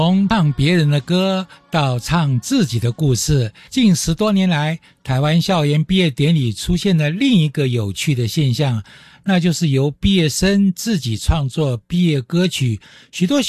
从唱别人的歌到唱自己的故事，近10多年来，台湾校园毕业典礼出现了另一个有趣的现象，那就是由毕业生自己创作毕业歌曲，许多